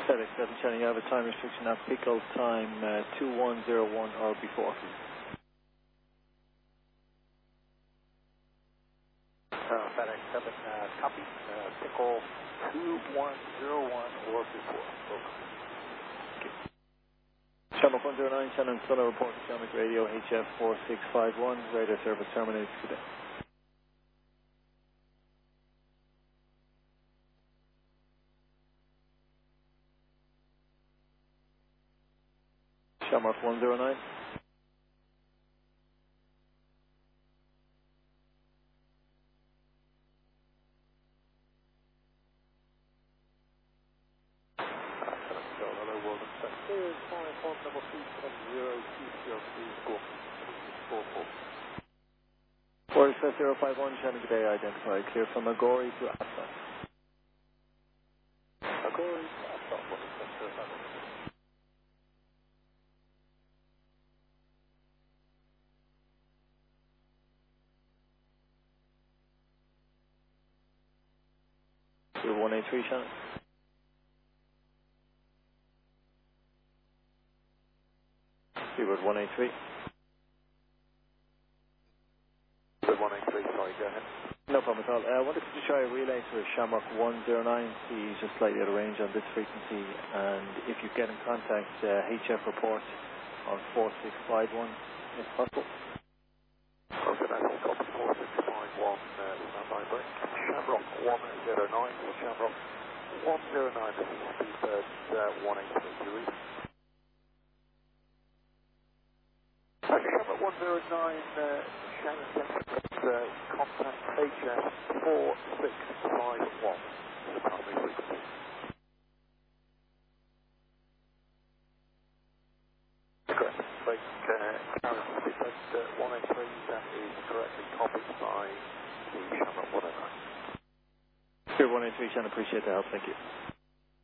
FedEx 7 Channel, you have a time restriction at pick-up time 2101 or before. FedEx 7 copy, pickle 2101 or before. Shamrock 109, Shannon Sutter reporting Shamrock Radio HF 4651, radar service terminated today. Shamrock 109. Level 310 051, Shannon today identified, clear from Agori to Aslan. Agori to Aslan, what is that? 183, Shannon. Seabird 183. Seabird 183, sorry, go ahead. No problem at all. I wanted to try a relay to Shamrock 109, see just slightly out of range on this frequency, and if you get in contact, HF report on 4651, if possible. Okay, that's copy 4651, standby break. Shamrock 109 or Shamrock 109, this is Seabird 183, do you read? Shamrock 109, Shannon Centre, contact HF 4651, the primary frequency. Correct. Break, Karen, Seabird 183, that is correctly copied by the Shamrock 109. Sure, 183, Shannon, appreciate the help, thank you.